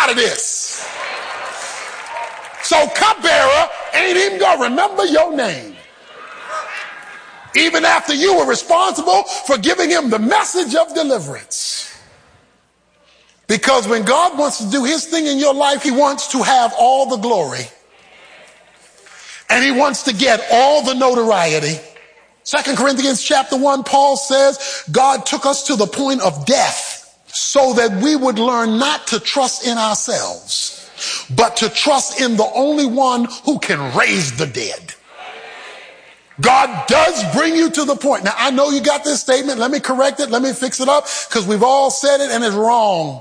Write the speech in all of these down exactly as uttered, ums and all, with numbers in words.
out of this. So cupbearer ain't even gonna remember your name, even after you were responsible for giving him the message of deliverance. Because when God wants to do his thing in your life, he wants to have all the glory. And he wants to get all the notoriety. Second Corinthians chapter one, Paul says, God took us to the point of death so that we would learn not to trust in ourselves, but to trust in the only one who can raise the dead. God does bring you to the point. Now, I know you got this statement. Let me correct it. Let me fix it up, because we've all said it and it's wrong.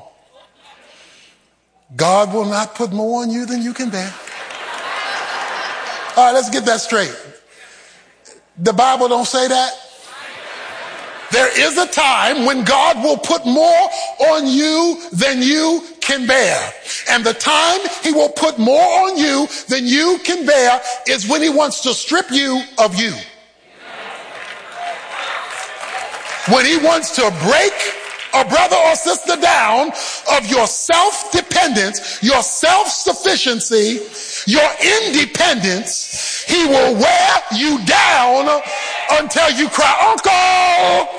God will not put more on you than you can bear. All right, let's get that straight. The Bible don't say that. There is a time when God will put more on you than you can bear. And the time he will put more on you than you can bear is when he wants to strip you of you. When he wants to break a brother or sister down of your self-dependence, your self-sufficiency, your independence, he will wear you down until you cry, uncle,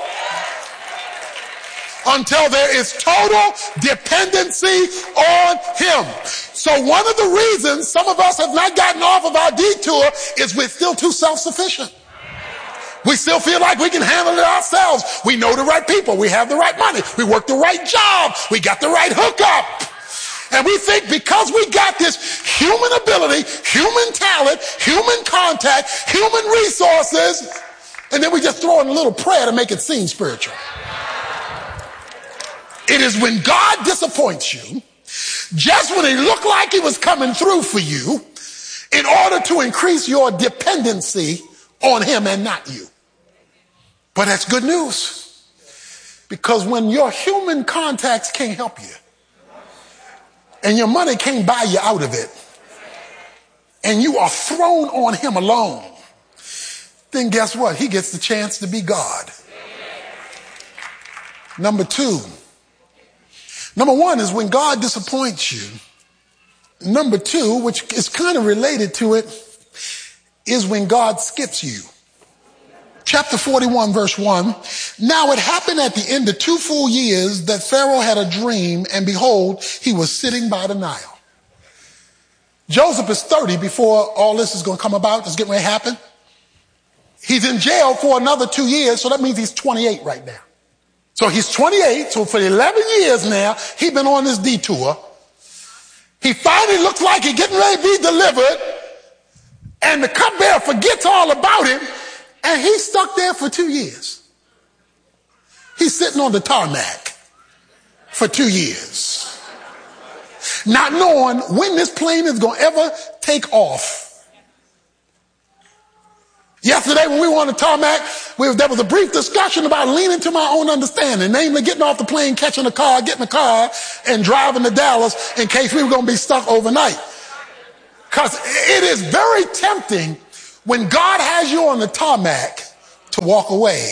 until there is total dependency on him. So one of the reasons some of us have not gotten off of our detour is we're still too self-sufficient. We still feel like we can handle it ourselves. We know the right people. We have the right money. We work the right job. We got the right hookup. And we think because we got this human ability, human talent, human contact, human resources, and then we just throw in a little prayer to make it seem spiritual. It is when God disappoints you, just when it looked like he was coming through for you, in order to increase your dependency on him and not you. But that's good news, because when your human contacts can't help you and your money can't buy you out of it and you are thrown on him alone, then guess what? He gets the chance to be God. Number two, number one is when God disappoints you. Number two, which is kind of related to it, is when God skips you. Chapter forty-one, verse one. Now it happened at the end of two full years that Pharaoh had a dream, and behold, he was sitting by the Nile. Joseph is thirty before all this is going to come about. It's getting ready to happen. He's in jail for another two years, so that means he's twenty-eight right now. So he's twenty-eight, so for eleven years now, he's been on this detour. He finally looks like he's getting ready to be delivered, and the cupbearer forgets all about him, and he's stuck there for two years. He's sitting on the tarmac for two years, not knowing when this plane is going to ever take off. Yesterday when we were on the tarmac, we, there was a brief discussion about leaning to my own understanding, namely getting off the plane, catching a car, getting a car, and driving to Dallas in case we were going to be stuck overnight. Because it is very tempting when God has you on the tarmac to walk away,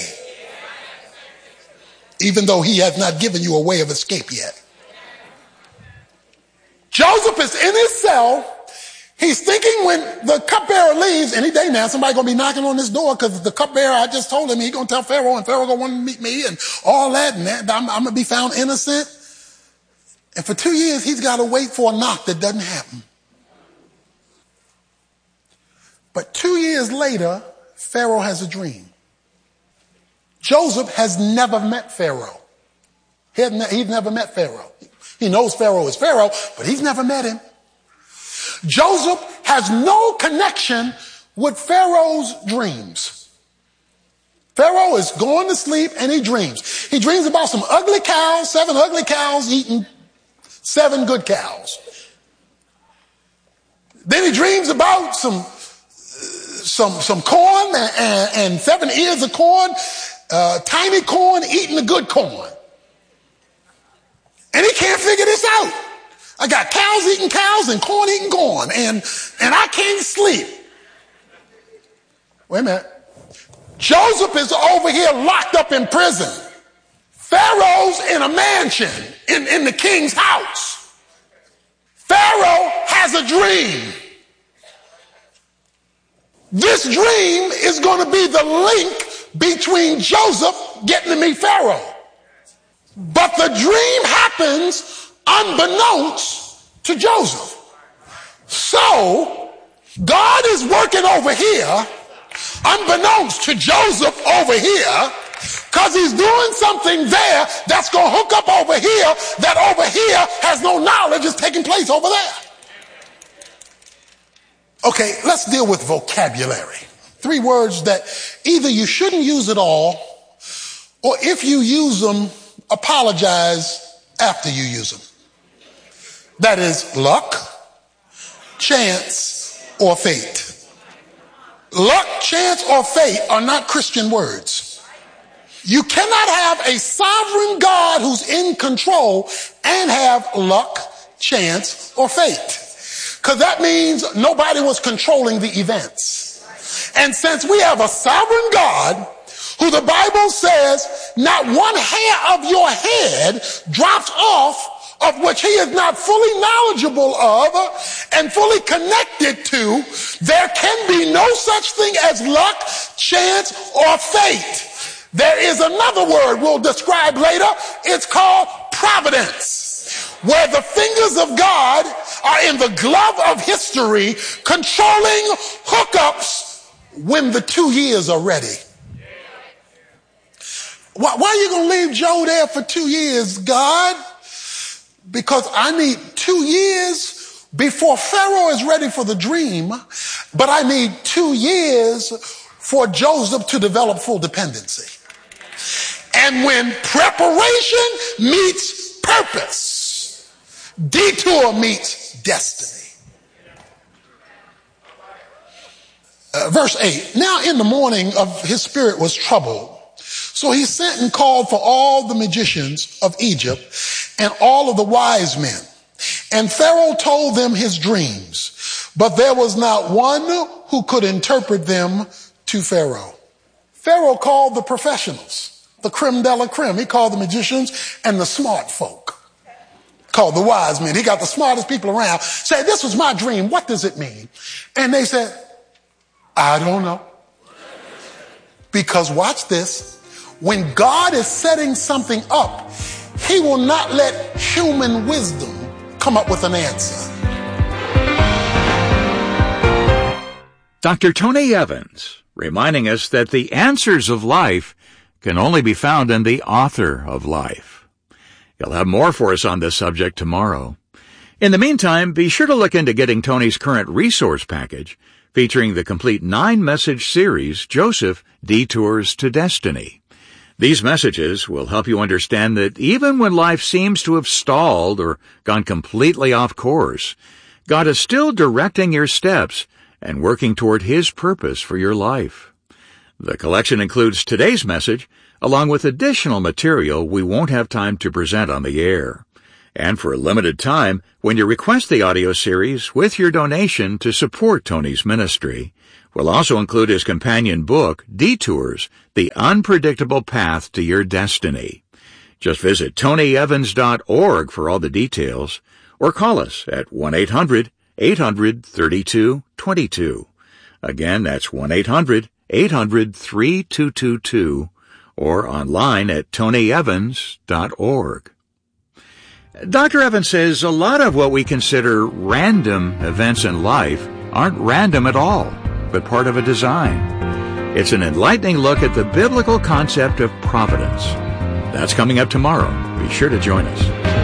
even though he has not given you a way of escape yet. Joseph is in his cell. He's thinking when the cupbearer leaves, any day now, somebody going to be knocking on this door, because the cupbearer, I just told him, he's going to tell Pharaoh, and Pharaoh going to want to meet me and all that, and that, I'm, I'm going to be found innocent. And for two years, he's got to wait for a knock that doesn't happen. But two years later, Pharaoh has a dream. Joseph has never met Pharaoh. He had ne- he's never met Pharaoh. He knows Pharaoh is Pharaoh, but he's never met him. Joseph has no connection with Pharaoh's dreams. Pharaoh is going to sleep and he dreams. He dreams about some ugly cows, seven ugly cows eating seven good cows. Then he dreams about some some some corn and, and, and seven ears of corn, uh, tiny corn eating the good corn. And he can't figure this out. I got cows eating cows and corn eating corn, and, and I can't sleep. Wait a minute. Joseph is over here locked up in prison. Pharaoh's in a mansion in, in the king's house. Pharaoh has a dream. This dream is going to be the link between Joseph getting to meet Pharaoh. But the dream happens unbeknownst to Joseph. So, God is working over here, unbeknownst to Joseph over here, because he's doing something there that's going to hook up over here that over here has no knowledge is taking place over there. Okay, let's deal with vocabulary. Three words that either you shouldn't use at all, or if you use them, apologize after you use them. That is luck, chance, or fate. Luck, chance, or fate are not Christian words. You cannot have a sovereign God who's in control and have luck, chance, or fate. Because that means nobody was controlling the events. And since we have a sovereign God who the Bible says not one hair of your head drops off of which he is not fully knowledgeable of and fully connected to, there can be no such thing as luck, chance, or fate. There is another word we'll describe later. It's called providence, where the fingers of God are in the glove of history, controlling hookups when the two years are ready. Why, why are you going to leave Joe there for two years, God? Because I need two years before Pharaoh is ready for the dream, but I need two years for Joseph to develop full dependency. And when preparation meets purpose, detour meets destiny. Uh, verse eight, now in the morning of his spirit was troubled. So he sent and called for all the magicians of Egypt and all of the wise men. And Pharaoh told them his dreams, but there was not one who could interpret them to Pharaoh. Pharaoh called the professionals, the creme de la creme. He called the magicians and the smart folk, called the wise men. He got the smartest people around. Said, this was my dream. What does it mean? And they said, I don't know. Because watch this. When God is setting something up, he will not let human wisdom come up with an answer. Doctor Tony Evans, reminding us that the answers of life can only be found in the author of life. He'll have more for us on this subject tomorrow. In the meantime, be sure to look into getting Tony's current resource package featuring the complete nine-message series, Joseph Detours to Destiny. These messages will help you understand that even when life seems to have stalled or gone completely off course, God is still directing your steps and working toward his purpose for your life. The collection includes today's message, along with additional material we won't have time to present on the air. And for a limited time, when you request the audio series with your donation to support Tony's ministry, we'll also include his companion book, Detours, The Unpredictable Path to Your Destiny. Just visit tony evans dot org for all the details, or call us at one eight hundred eight hundred thirty-two twenty-two. Again, that's one eight hundred eight hundred thirty-two twenty-two, or online at tony evans dot org. Doctor Evans says a lot of what we consider random events in life aren't random at all, but part of a design. It's an enlightening look at the biblical concept of providence. That's coming up tomorrow. Be sure to join us.